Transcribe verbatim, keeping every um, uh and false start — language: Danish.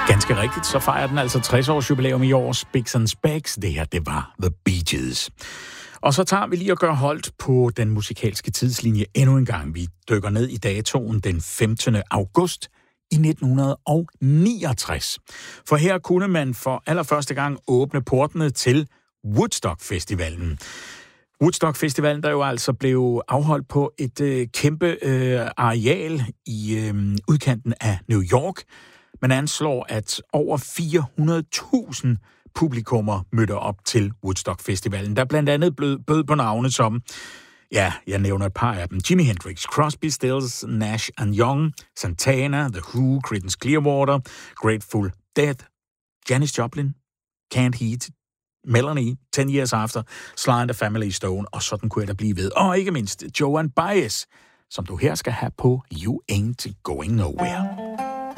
Ganske rigtigt, så fejrer den altså tres års jubilæum i år. Spicks and Specks, det her, det var The Bee Gees. Og så tager vi lige at gøre holdt på den musikalske tidslinje endnu en gang. Vi dykker ned i datoen den femtende august i nitten niogtres. For her kunne man for allerførste gang åbne portene til Woodstock-festivalen. Woodstock-festivalen, der jo altså blev afholdt på et øh, kæmpe øh, areal i øh, udkanten af New York. Man anslår, at over fire hundrede tusind publikummer mødte op til Woodstock-festivalen, der blandt andet blev bød på navne som, ja, jeg nævner et par af dem, Jimi Hendrix, Crosby, Stills, Nash and Young, Santana, The Who, Creedence Clearwater, Grateful Dead, Janis Joplin, Canned Heat, Melanie, Ten Years After, Sly and the Family Stone, og sådan kunne jeg da blive ved. Og ikke mindst Joan Baez, som du her skal have på You Ain't Going Nowhere.